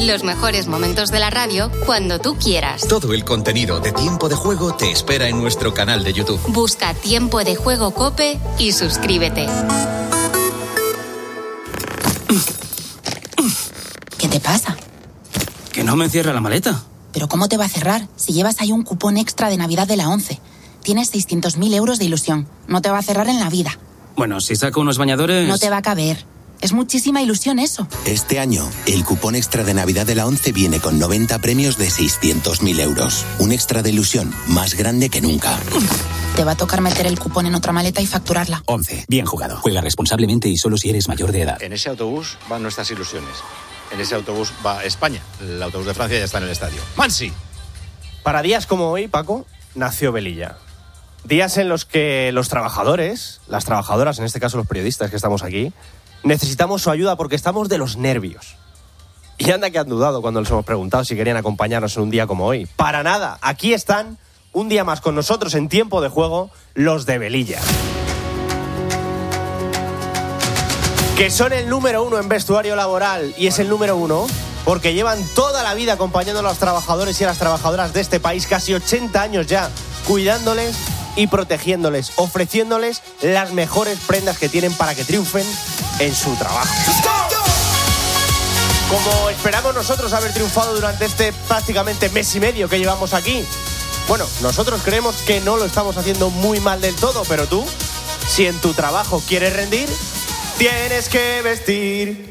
Los mejores momentos de la radio cuando tú quieras. Todo el contenido de Tiempo de Juego te espera en nuestro canal de YouTube. Busca Tiempo de Juego COPE y suscríbete. ¿Qué te pasa? Que no me cierra la maleta. ¿Pero cómo te va a cerrar si llevas ahí un cupón extra de Navidad de la ONCE? Tienes 600.000 euros de ilusión. No te va a cerrar en la vida. Bueno, si saco unos bañadores... No te va a caber. Es muchísima ilusión eso. Este año, el cupón extra de Navidad de la ONCE viene con 90 premios de 600.000 euros. Un extra de ilusión más grande que nunca. Te va a tocar meter el cupón en otra maleta y facturarla. ONCE. Bien jugado. Juega responsablemente y solo si eres mayor de edad. En ese autobús van nuestras ilusiones. En ese autobús va España. El autobús de Francia ya está en el estadio. ¡Mansi! Para días como hoy, Paco, nació Velilla. Días en los que los trabajadores, las trabajadoras, en este caso los periodistas que estamos aquí, necesitamos su ayuda porque estamos de los nervios. Y anda que han dudado cuando les hemos preguntado si querían acompañarnos en un día como hoy. Para nada, aquí están, un día más con nosotros en Tiempo de Juego, los de Velilla. Que son el número 1 en vestuario laboral, y es el número 1 porque llevan toda la vida acompañando a los trabajadores y a las trabajadoras de este país, casi 80 años ya, cuidándoles y protegiéndoles, ofreciéndoles las mejores prendas que tienen para que triunfen en su trabajo. Como esperamos nosotros haber triunfado durante este prácticamente mes y medio que llevamos aquí. Bueno, nosotros creemos que no lo estamos haciendo muy mal del todo, pero tú, si en tu trabajo quieres rendir, tienes que vestir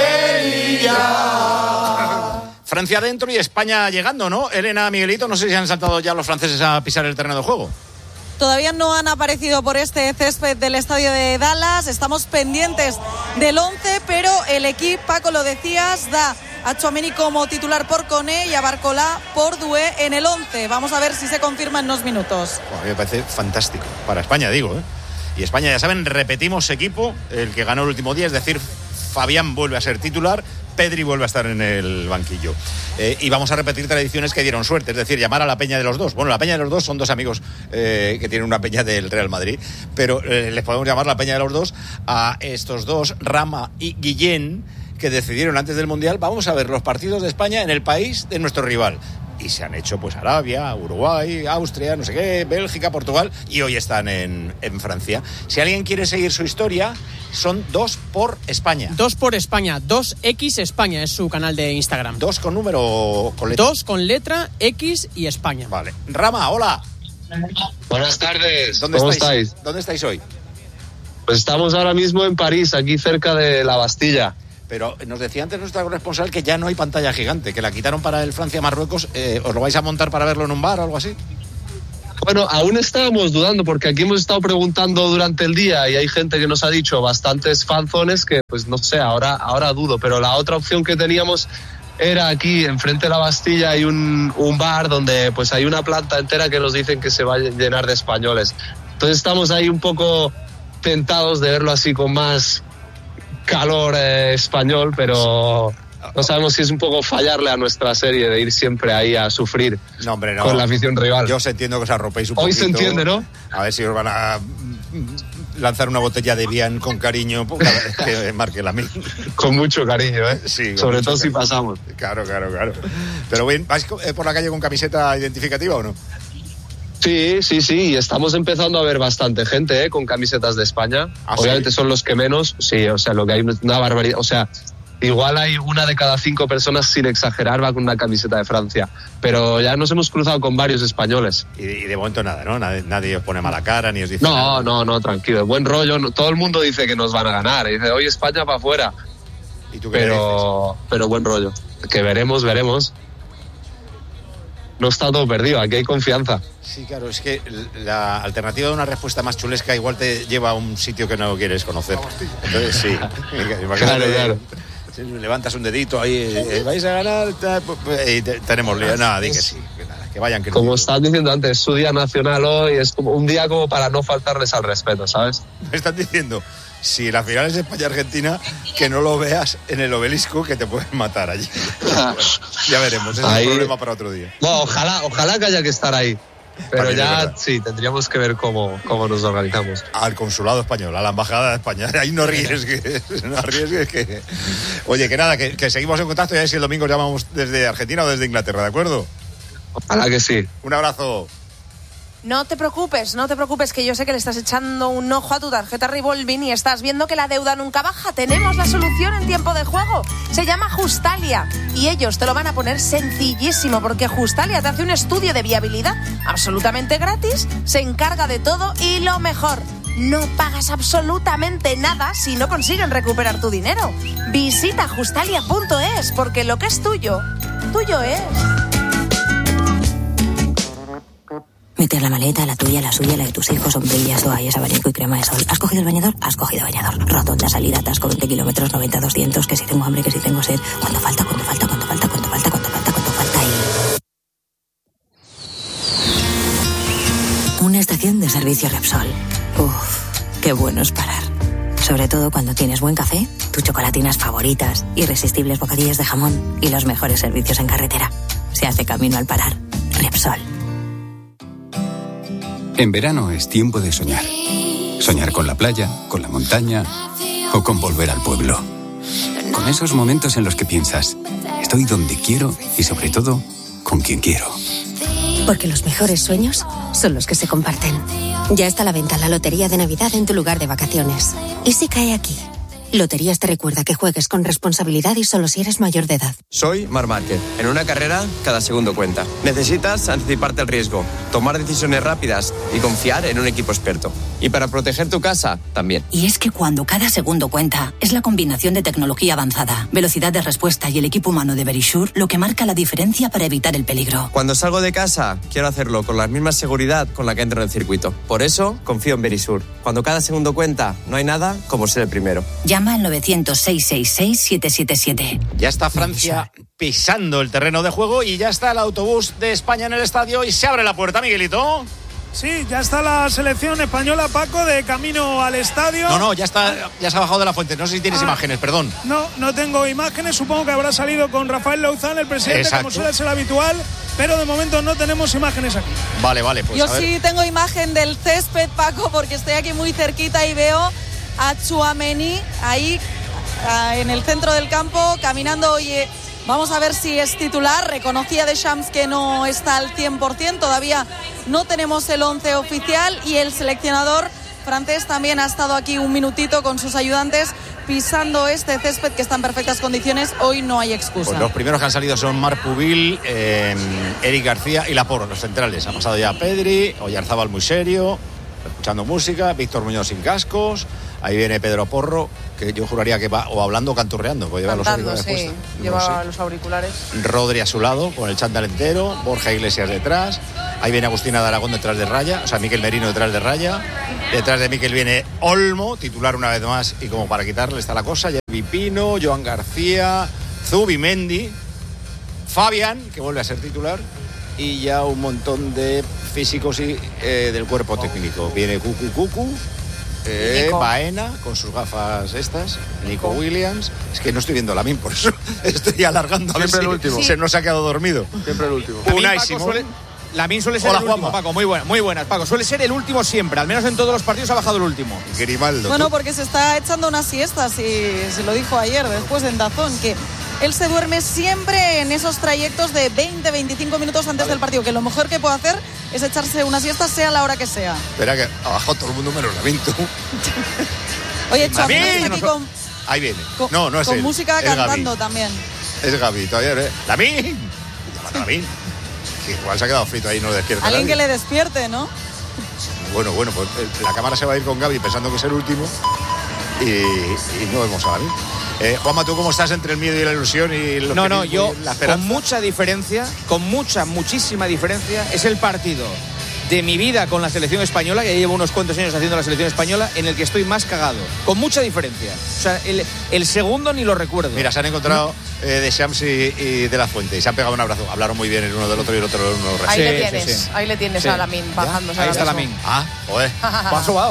Velilla. Francia adentro y España llegando, ¿no? Elena, Miguelito, no sé si han saltado ya los franceses a pisar el terreno de juego. Todavía no han aparecido por este césped del estadio de Dallas. Estamos pendientes del 11, pero el equipo, Paco, lo decías, da a Tchouaméni como titular por Koné y a Barcola por Doué en el 11. Vamos a ver si se confirma en unos minutos. Bueno, a mí me parece fantástico. Para España, digo, ¿eh? Y España, ya saben, repetimos equipo, el que ganó el último día, es decir, Fabián vuelve a ser titular, Pedri vuelve a estar en el banquillo. Y vamos a repetir tradiciones que dieron suerte, es decir, llamar a la peña de los dos. Bueno, la peña de los dos son dos amigos que tienen una peña del Real Madrid, pero les podemos llamar la peña de los dos a estos dos, Rama y Guillén, que decidieron antes del Mundial, vamos a ver los partidos de España en el país de nuestro rival. Y se han hecho pues Arabia, Uruguay, Austria, no sé qué, Bélgica, Portugal, y hoy están en Francia. Si alguien quiere seguir su historia, son 2 por España. 2 por España, 2X España es su canal de Instagram. 2 con número o con letra. 2 con letra, X y España. Vale. Rama, hola. Buenas tardes. ¿Cómo estáis? ¿Dónde estáis hoy? Pues estamos ahora mismo en París, aquí cerca de la Bastilla. Pero nos decía antes nuestra corresponsal que ya no hay pantalla gigante, que la quitaron para el Francia-Marruecos. ¿Os lo vais a montar para verlo en un bar o algo así? Bueno, aún estábamos dudando porque aquí hemos estado preguntando durante el día y hay gente que nos ha dicho bastantes fanzones que, pues no sé, ahora dudo. Pero la otra opción que teníamos era aquí, enfrente de la Bastilla, hay un bar donde pues hay una planta entera que nos dicen que se va a llenar de españoles. Entonces estamos ahí un poco tentados de verlo así con más calor español, pero no sabemos si es un poco fallarle a nuestra serie de ir siempre ahí a sufrir con la afición rival. Yo os entiendo que os arropéis un poquito. Hoy se entiende, ¿no? A ver si os van a lanzar una botella de Vian con cariño que marque la mía. Con mucho cariño, ¿eh? Sí, sobre todo si pasamos. Claro. Pero bien, ¿vais por la calle con camiseta identificativa o no? Sí, y estamos empezando a ver bastante gente con camisetas de España. Obviamente ¿sí? Son los que menos, sí, o sea, lo que hay es una barbaridad, o sea, igual hay 1 de cada 5 personas, sin exagerar, va con una camiseta de Francia, pero ya nos hemos cruzado con varios españoles. Y de momento nada, ¿no? Nadie os pone mala cara, ni os dice nada. No, tranquilo, buen rollo, todo el mundo dice que nos van a ganar, dice, hoy España para afuera. ¿Y tú qué dices? Pero buen rollo, que veremos. No está todo perdido, aquí hay confianza. Sí, claro, es que la alternativa de una respuesta más chulesca igual te lleva a un sitio que no quieres conocer. Entonces, sí. Claro. Levantas un dedito ahí, vais a ganar, y tenemos lío. Nada, di que sí, que vayan. Como estabas diciendo antes, su día nacional hoy es como un día como para no faltarles al respeto, ¿sabes? Me están diciendo, si la final es España-Argentina, que no lo veas en el obelisco, que te pueden matar allí. Ya veremos, ese es un problema para otro día. No, ojalá que haya que estar ahí. Pero También ya sí, tendríamos que ver cómo nos organizamos. Al consulado español, a la embajada de España. Ahí no arriesgues, no arriesgues que... Oye, que nada, que seguimos en contacto y a ver si el domingo llamamos desde Argentina o desde Inglaterra, ¿de acuerdo? Ojalá que sí. Un abrazo. No te preocupes, que yo sé que le estás echando un ojo a tu tarjeta revolving y estás viendo que la deuda nunca baja. Tenemos la solución en tiempo de juego. Se llama Justalia y ellos te lo van a poner sencillísimo porque Justalia te hace un estudio de viabilidad absolutamente gratis, se encarga de todo y lo mejor, no pagas absolutamente nada si no consiguen recuperar tu dinero. Visita justalia.es porque lo que es tuyo, tuyo es. Meter la maleta, la tuya, la suya, la de tus hijos, sombrillas, toallas, abanico y crema de sol. ¿Has cogido el bañador? Has cogido bañador. Rotonda, salida, atasco, 20 kilómetros, 90, 200, que si tengo hambre, que si tengo sed. ¿Cuánto falta? Y... Una estación de servicio Repsol. Uf, qué bueno es parar. Sobre todo cuando tienes buen café, tus chocolatinas favoritas, irresistibles bocadillos de jamón y los mejores servicios en carretera. Se hace camino al parar. Repsol. En verano es tiempo de soñar. Soñar con la playa, con la montaña o con volver al pueblo. Con esos momentos en los que piensas, estoy donde quiero y sobre todo, con quien quiero. Porque los mejores sueños son los que se comparten. Ya está a la venta la Lotería de Navidad en tu lugar de vacaciones. ¿Y si cae aquí? Loterías te recuerda que juegues con responsabilidad y solo si eres mayor de edad. Soy Marc Márquez. En una carrera, cada segundo cuenta. Necesitas anticiparte al riesgo, tomar decisiones rápidas y confiar en un equipo experto. Y para proteger tu casa, también. Y es que cuando cada segundo cuenta, es la combinación de tecnología avanzada, velocidad de respuesta y el equipo humano de Verisure lo que marca la diferencia para evitar el peligro. Cuando salgo de casa, quiero hacerlo con la misma seguridad con la que entro en el circuito. Por eso, confío en Verisure. Cuando cada segundo cuenta, no hay nada como ser el primero. Llama al 900-666-777. Ya está Francia pisando el terreno de juego y ya está el autobús de España en el estadio y se abre la puerta, Miguelito. Sí, ya está la selección española, Paco, de camino al estadio. No, ya se ha bajado de la fuente. No sé si tienes imágenes, perdón. No tengo imágenes. Supongo que habrá salido con Rafael Louzán, el presidente, exacto, como suele ser habitual. Pero de momento no tenemos imágenes aquí. Vale, pues yo sí tengo imagen del césped, Paco, porque estoy aquí muy cerquita y veo a Tchouaméni ahí en el centro del campo caminando. Oye, vamos a ver si es titular. Reconocía Deschamps que no está al 100%, todavía no tenemos el 11 oficial y el seleccionador francés también ha estado aquí un minutito con sus ayudantes pisando este césped que está en perfectas condiciones. Hoy no hay excusa. Pues los primeros que han salido son Marc Pubil, Eric García y Laporte, los centrales. Ha pasado ya Pedri, Oyarzábal muy serio, escuchando música, Víctor Muñoz sin cascos. Ahí viene Pedro Porro, que yo juraría que va o hablando o canturreando, porque lleva los auriculares puestos. Lleva los auriculares. Rodri a su lado, con el chándal entero, Borja Iglesias detrás. Ahí viene Agustina de Aragón detrás de Raya, o sea, Miquel Merino detrás de Raya. Detrás de Miquel viene Olmo, titular una vez más, y como para quitarle está la cosa, ya Pino, Joan García, Zubimendi, Fabián, que vuelve a ser titular, y ya un montón de físicos y del cuerpo técnico. Viene Cucu. Baena con sus gafas estas, Nico Williams. Es que no estoy viendo la Lamin, por eso estoy alargando. Siempre el último. Se nos ha quedado dormido. Siempre el último. Unai Simón. Lamin suele ser el último, Juanma. Paco, muy buenas, Paco. Suele ser el último siempre, al menos en todos los partidos ha bajado el último. Grimaldo. Bueno, porque se está echando unas siestas y se lo dijo ayer después en Dazón, que él se duerme siempre en esos trayectos de 20-25 minutos antes del partido, que lo mejor que puede hacer es echarse una siesta, sea la hora que sea. Espera que abajo todo el mundo menos Lamin, tú. Oye, Chami, aquí con... Ahí viene. No es con él. música es cantando Gaby. También. Es Gaby, todavía, ¡Lamin! Llámate a Lamin. Que igual se ha quedado frito ahí y no le despierta. Alguien nadie. que le despierte, ¿no? Bueno, pues la cámara se va a ir con Gaby pensando que es el último y no vemos a Gaby. Juanma, ¿tú cómo estás entre el miedo y la ilusión y el No, yo la esperanza? Con muchísima diferencia, es el partido de mi vida con la selección española, que ya llevo unos cuantos años haciendo la selección española, en el que estoy más cagado, con mucha diferencia. O sea, el segundo ni lo recuerdo. Mira, se han encontrado Deschamps y De La Fuente y se han pegado un abrazo. Hablaron muy bien el uno del otro y el otro uno. Ahí le tienes a Lamin bajándose. Ahí está Lamin. Joder. Ha sobado,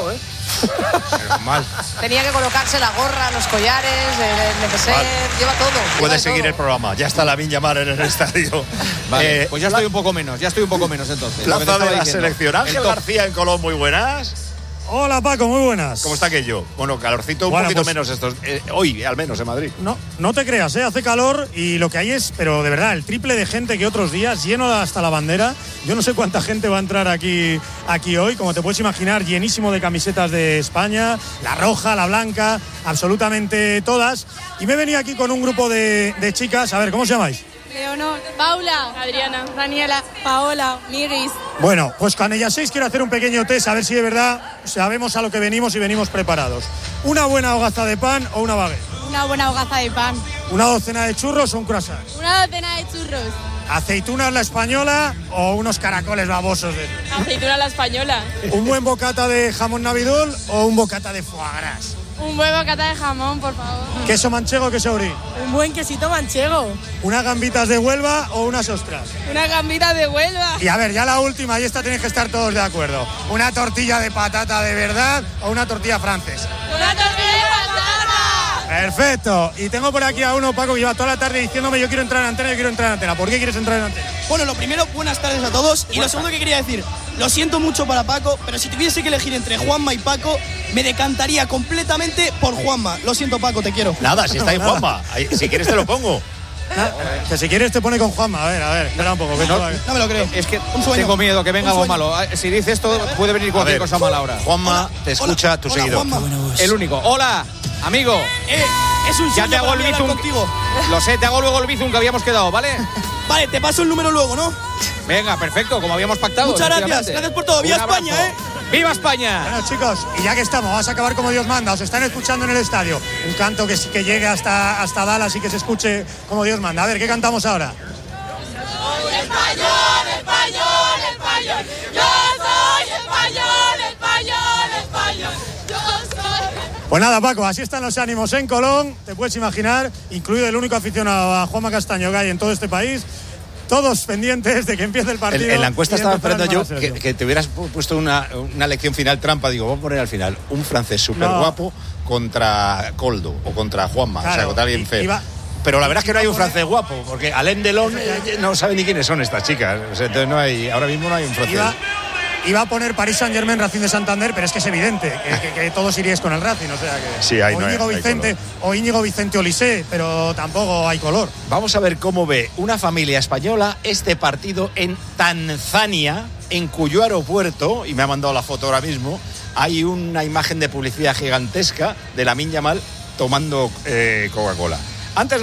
Mal. Tenía que colocarse la gorra, los collares, el neceser, lleva todo. Puede seguir el programa. Ya está Lamine Yamal en el estadio. Vale, pues ya estoy un poco menos entonces. Plaza de la selección. Ángel García en Colón, muy buenas. Hola Paco, muy buenas. ¿Cómo está aquello? Bueno, calorcito un poquito menos estos. Hoy, al menos, en Madrid. No te creas, hace calor y lo que hay es, pero de verdad, el triple de gente que otros días, lleno hasta la bandera. Yo no sé cuánta gente va a entrar aquí hoy, como te puedes imaginar, llenísimo de camisetas de España, la roja, la blanca, absolutamente todas. Y me he venido aquí con un grupo de chicas, a ver, ¿cómo os llamáis? Leonor, Paula, Adriana, Daniela, Paola, Miguis. Bueno, pues con ellas 6 quiero hacer un pequeño test a ver si de verdad sabemos a lo que venimos y venimos preparados. ¿Una buena hogaza de pan o una baguette? Una buena hogaza de pan. ¿Una docena de churros o un croissant? Una docena de churros. ¿Aceitunas la española o unos caracoles babosos de...? Aceituna la española. ¿Un buen bocata de jamón navidul o un bocata de foie gras? Un buen bocata de jamón, por favor. ¿Queso manchego o queso aurí? Un buen quesito manchego. ¿Unas gambitas de Huelva o unas ostras? Una gambita de Huelva. Y a ver, ya la última, y esta tenéis que estar todos de acuerdo. ¿Una tortilla de patata de verdad o una tortilla francesa? ¡Una tortilla de patata! Perfecto. Y tengo por aquí a uno, Paco, que lleva toda la tarde diciéndome yo quiero entrar en antena, ¿Por qué quieres entrar en antena? Bueno, lo primero, buenas tardes a todos. Y lo segundo que quería decir, lo siento mucho para Paco, pero si tuviese que elegir entre Juanma y Paco, me decantaría completamente por Juanma. Lo siento, Paco, te quiero. Nada, si está ahí Juanma. Si quieres te lo pongo. Que si quieres te pone con Juanma. A ver, espera un poco. No me lo creo. Es que tengo miedo que venga algo malo. Si dice esto, puede venir cualquier cosa mala ahora. Juanma, te escucha tu seguidor. El único. Hola, amigo. Es un ya te hago el bizum contigo. Lo sé, te hago luego el bizum que habíamos quedado, ¿vale? Vale, te paso el número luego, ¿no? Venga, perfecto, como habíamos pactado. Muchas gracias por todo. ¡Viva España, ¡Viva España! Bueno, chicos, y ya que estamos, vamos a acabar como Dios manda. Os están escuchando en el estadio. Un canto que llegue hasta Dallas y que se escuche como Dios manda. A ver, ¿qué cantamos ahora? Español, español, español. Yo soy español, español, español. Yo soy... Pues nada, Paco, así están los ánimos en Colón. Te puedes imaginar, incluido el único aficionado a Juanma Castaño que hay en todo este país. Todos pendientes de que empiece el partido. En la encuesta estaba esperando yo que te hubieras puesto una lección final trampa. Digo, vamos a poner al final un francés súper guapo contra Coldo o contra Juanma, claro, o sea, contra alguien feo. Pero la verdad es que no hay un francés guapo, porque Alain Delon no sabe ni quiénes son estas chicas. O sea, entonces ahora mismo no hay un francés. Iba a poner Paris Saint-Germain, Racing de Santander, pero es que es evidente que todos iríais con el Racing, o sea que... Sí, o Íñigo Vicente Olise, pero tampoco hay color. Vamos a ver cómo ve una familia española este partido en Tanzania, en cuyo aeropuerto, y me ha mandado la foto ahora mismo, hay una imagen de publicidad gigantesca de Lamine Yamal tomando Coca-Cola. Antes